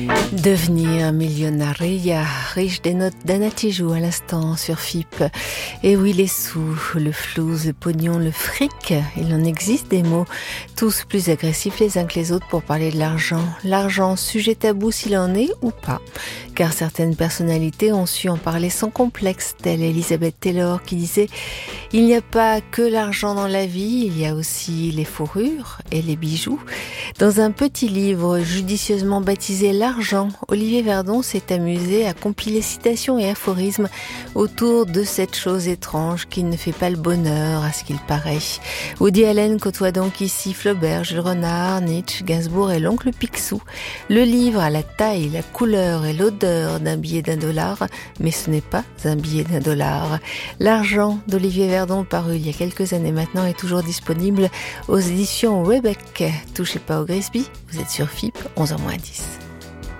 Devenir millionnaire, riche des notes d'Anatijou à l'instant sur FIP. Et oui, les sous, le flouze, le pognon, le fric, il en existe des mots, tous plus agressifs les uns que les autres pour parler de l'argent. L'argent, sujet tabou s'il en est ou pas, car certaines personnalités ont su en parler sans complexe, telle Elizabeth Taylor qui disait « Il n'y a pas que l'argent dans la vie, il y a aussi les fourrures et les bijoux ». Dans un petit livre judicieusement baptisé L'argent, Olivier Verdon s'est amusé à compiler citations et aphorismes autour de cette chose étrange qui ne fait pas le bonheur à ce qu'il paraît. Woody Allen côtoie donc ici Flaubert, Jules Renard, Nietzsche, Gainsbourg et l'oncle Picsou. Le livre a la taille, la couleur et l'odeur d'un billet d'$1, mais ce n'est pas un billet d'$1. L'argent d'Olivier Verdon, paru il y a quelques années maintenant, est toujours disponible aux éditions Webec. Touchez pas au Grisby, vous êtes sur FIP, 11h-10.